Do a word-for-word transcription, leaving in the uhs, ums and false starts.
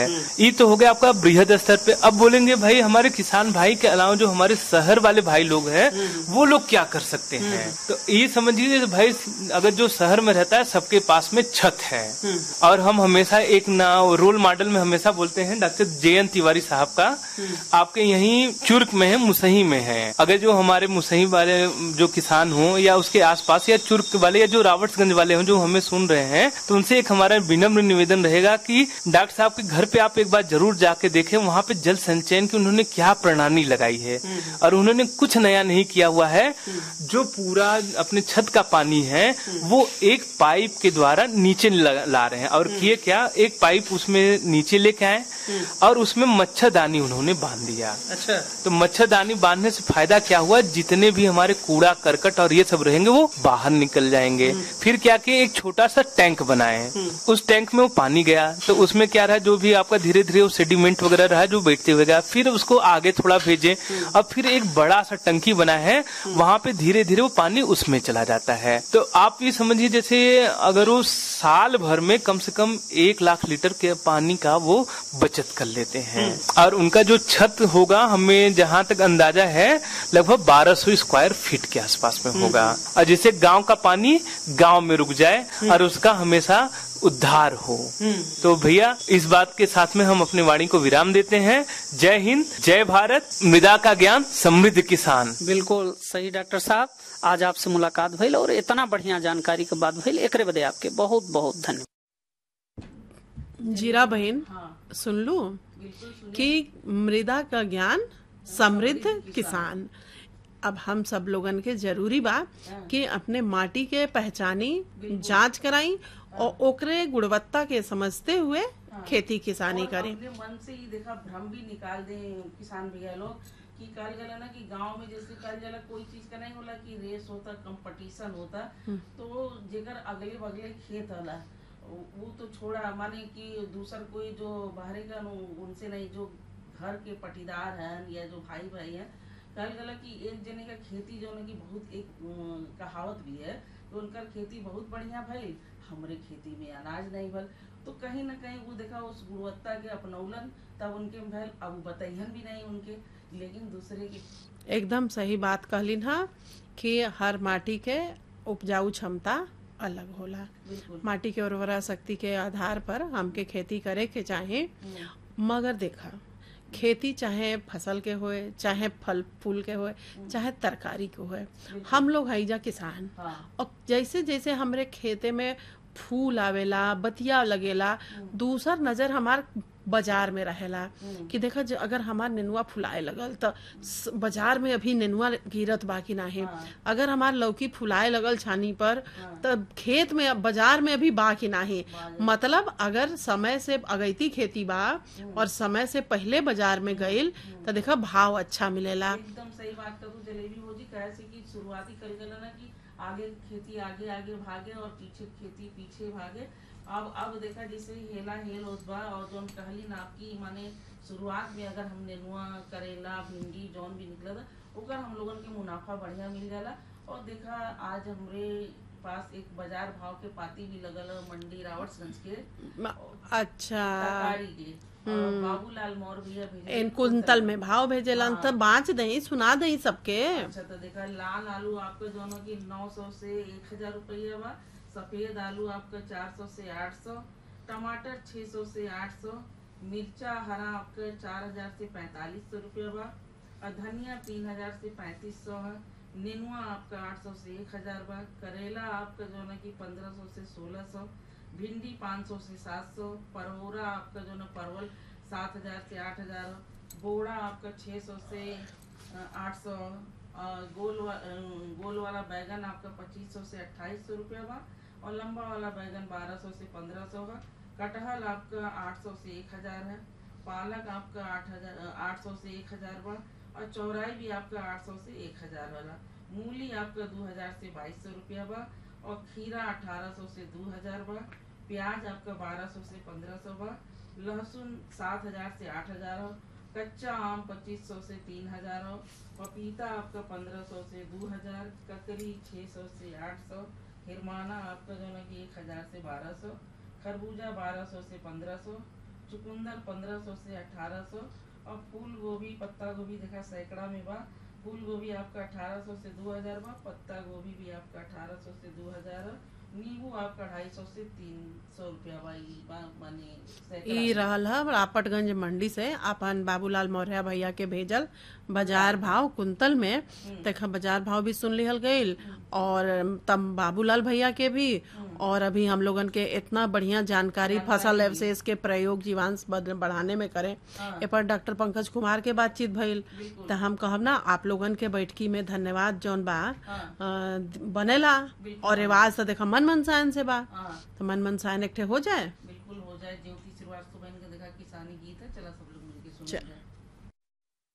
ये तो हो गया आपका बृहद स्तर पे। अब बोलेंगे भाई हमारे किसान भाई के अलावा जो हमारे शहर वाले भाई लोग हैं वो लोग क्या कर सकते हैं। तो ये समझिए भाई अगर जो शहर में रहता है सबके पास में छत है, और हम हमेशा एक ना रोल मॉडल में हमेशा बोलते हैं डॉक्टर जे एन तिवारी साहब का, आपके यहीं चुर्क में है, मुसही में है। अगर जो हमारे मुसही वाले जो किसान हो या उसके आसपास या चुर्क वाले या जो रावर्ट्सगंज वाले हो जो हमें सुन रहे हैं, तो उनसे एक हमारा विनम्र निवेदन रहेगा कि डॉक्टर साहब के घर पे आप एक बार जरूर जाके देखें, वहाँ पे जल संचयन की उन्होंने क्या प्रणाली लगाई है। और उन्होंने कुछ नया नहीं किया हुआ है, जो पूरा अपने छत का पानी है वो एक पाइप के द्वारा नीचे ला रहे हैं। और किए क्या, एक पाइप उसमें नीचे लेके आए और उसमें मच्छरदानी उन्होंने बांध दिया। अच्छा, तो मच्छरदानी बांधने से फायदा क्या हुआ, जितने भी हमारे कूड़ा करकट और ये सब रहेंगे वो बाहर निकल जाएंगे। फिर क्या किए, एक छोटा सा टैंक बनाए, उस टैंक में वो पानी गया तो उसमें क्या रहा, जो भी आपका धीरे धीरे वो सेडिमेंट वगैरह रहा जो बैठते हुए गया, फिर उसको आगे थोड़ा भेजे और फिर एक बड़ा सा टंकी बना है, वहाँ पे धीरे धीरे वो पानी उसमें चला जाता है। तो आप ये समझिए जैसे अगर वो साल भर में कम से कम एक लाख लीटर के पानी का वो बचत कर लेते हैं। और उनका जो छत होगा, हमें जहाँ तक अंदाजा है लगभग बारह सौ स्क्वायर फीट के आसपास में होगा। और जैसे गांव का पानी गांव में रुक जाए और उसका हमेशा उद्धार हो। तो भैया इस बात के साथ में हम अपनी वाणी को विराम देते हैं। जय हिंद, जय भारत, मृदा का ज्ञान, समृद्ध किसान। बिल्कुल सही डॉक्टर साहब, आज आपसे मुलाकात भइल और इतना बढ़िया जानकारी के बाद भइल, एकरे बदे आपके बहुत बहुत धन्यवाद। जीरा बहन, सुन लू कि मृदा का ज्ञान, समृद्ध किसान। अब हम सब लोगन के जरूरी बा कि अपने माटी के पहचानी, जांच कराई और ओकरे गुणवत्ता के समझते हुए खेती किसानी करें। अपने मन से ही देखा भ्रम भी निकाल दे किसान भैया लोग कि कल गला ना कि गांव में जैसे कल जला कोई चीज का नहीं होला कि रेस होता, कंपटीशन होता, तो जेकर अगले बगले खेत होला वो तो छोड़ा, माने कि दूसर कोई जो बाहरी का उनसे नहीं, जो घर के पटीदार हैं या जो भाई भाई हैं, कल गला कि एक जने का खेती जो ना कि बहुत एक कहावत भी है, तो उनका खेती बहुत बढ़िया भाई, हमरे खेती में अनाज नहीं भल। तो कहीं ना कहीं वो देखा उस गुणवत्ता के अपनौलन, तब उनके भल अब बताइहन भी नहीं उनके, लेकिन दूसरे की एकदम सही बात कहलिन हा कि हर माटी के उपजाऊ क्षमता अलग होला। माटी के उर्वरा शक्ति के आधार पर हमके खेती करे के चाहे, मगर देखा खेती चाहे फसल के होए, चाहे फल फूल के होए, चाहे तरकारी के होए, हम लोग हईजा किसान। और जैसे जैसे हमरे खेते में फूल आवेला, बतिया लगेला, दूसर नजर हमार बाजार में रहेला कि देखा अगर हमार नेनुआ फुलाए लगल तो बाजार में अभी नेनुआ गिरत बाकी ना है। अगर हमार लौकी फुलाए लगल छानी पर तो खेत में बाजार में अभी बाकी ना है। मतलब अगर समय से अगैती खेती बा और समय से पहले बाजार में गईल तो देखा भाव अच्छा मिलेला। एकदम सही बात कर तू जलेबी हो जी, कैसे की शुरुआती कर गला ना कि आगे खेती आगे आगे भागे और पीछे खेती पीछे भागे। अब अब देखा जैसे हेला हेल होत बा, और जो कहली ना आपकी माने शुरुआत में अगर हम नेनुआ, करेला, भिंडी जौन भी निकला था ओकर हम लोगन के मुनाफा बढ़िया मिल जाला। और देखा आज हमरे पास एक बाजार भाव के पाती भी लगल मंडी रावर्ट्सगंज के, अच्छा के बाबूलाल मौर भैया भेजे इन कुंतल में भाव भेजेलन तो बाँच दही सुना दही सबके। अच्छा, तो देखा लाल आलू आपका जो है कि नौ सौ से एक हजार रुपया बा, सफेद आलू आपका चार सौ से आठ सौ, टमाटर छह सौ से आठ सौ, मिर्चा हरा आपका चार हजार से पैंतालीस सौ रुपया बा, और धनिया तीन हजार से पैंतीस सौ है, नेनुआ आपका आठ सौ से एक हजार बा, करेला आपका जो है कि पंद्रह सौ से सोलह सौ, भिंडी पाँच सौ से सात सौ, परवोरा आपका जो है परवल सात हजार से आठ हजार, बोड़ा आपका छह सौ से आठ सौ, गोल वा, गोल वाला बैगन आपका पच्चीस सौ से अट्ठाईस सौ रुपया बा, और लंबा वाला बैगन बारह सौ से पंद्रह सौ है, कटहल आपका आठ सौ से एक हजार है, पालक आपका आठ हजार आठ सौ से एक हजार बा, और चौराई भी आपका आठ सौ से एक हजार वाला, मूली आपका दो हजार से बाईस सौ रुपया बा, और खीरा अठारह सौ से दो हजार बा, प्याज आपका बारह सौ से पंद्रह सौ बा, लहसुन सात हजार से आठ हजार हो, कच्चा आम पच्चीस सौ से तीन हजार हो, पपीता आपका पंद्रह सौ से दो हजार, ककड़ी छह सौ से आठ सौ, हिरमाना आपका जो है कि एक हजार से बारह सौ, खरबूजा बारह सौ से पंद्रह सौ, चुकंदर पंद्रह सौ से अठारह सौ और फूल गोभी पत्ता गोभी देखा सैकड़ा में बा। फूल गोभी आपका अठारह सौ से दो हजार बा। पत्ता गोभी भी आपका अठारह सौ से दो हजार। नींबू आपका ढाई सौ से तीन सौ रुपया बा। ई बा माने सैकड़ा ई रहल है रापटगंज मंडी से अपन बाबूलाल मौर्य भैया के भेजल बाजार भाव कुंतल में। देखा बाजार भाव भी सुन लिहल गईल और तब बाबूलाल भैया के भी, और अभी हम लोगन के इतना बढ़िया जानकारी फसल अवशेष के प्रयोग जीवांश बद- बढ़ाने में करें ए पर डॉक्टर पंकज कुमार के बातचीत भइल। तो हम कहब ना आप लोगन के बैठकी में धन्यवाद जौन बा अ, बनेला और रिवाज से देखा मन मनसायन से बा, हाँ तो मन मनसायन एक ठे हो जाए। बिल्कुल हो जाए। ज्योति श्रीवास्तव बहन का देखा किसानी गीत है, चला सब लोग मिलके सुन च-